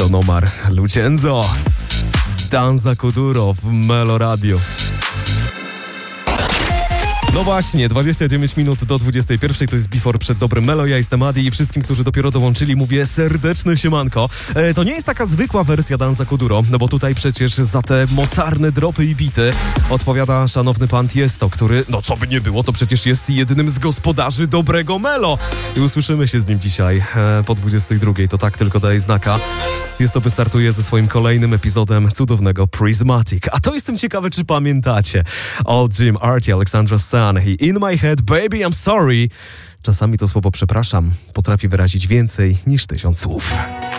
Don Omar, Lucenzo, Danza Kuduro w Melo Radio. No właśnie, 29 minut do 21, to jest Before przed dobrym Melo, ja jestem Adi i wszystkim, którzy dopiero dołączyli, mówię serdeczne siemanko. To nie jest taka zwykła wersja Danza Kuduro, no bo tutaj przecież za te mocarne dropy i bity odpowiada szanowny pan Tiesto, który, no co by nie było, to przecież jest jednym z gospodarzy dobrego Melo. I usłyszymy się z nim dzisiaj po 22, to tak tylko daje znaka. Tiesto wystartuje ze swoim kolejnym epizodem cudownego Prismatic. A to jestem ciekawy, czy pamiętacie. Old Jim, Artie, Alexandra Stan i In My Head, Baby I'm Sorry. Czasami to słowo przepraszam potrafi wyrazić więcej niż 1000 słów.